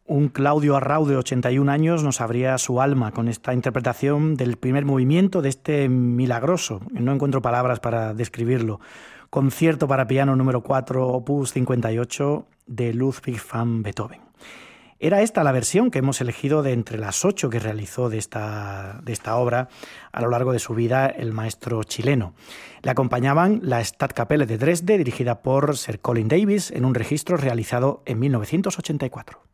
Un Claudio Arrau de 81 años nos abría su alma con esta interpretación del primer movimiento de este milagroso, no encuentro palabras para describirlo, concierto para piano número 4, opus 58 de Ludwig van Beethoven. Era esta la versión que hemos elegido de entre las 8 que realizó de esta obra a lo largo de su vida el maestro chileno. Le acompañaban la Stadtkapelle de Dresde, dirigida por Sir Colin Davis, en un registro realizado en 1984.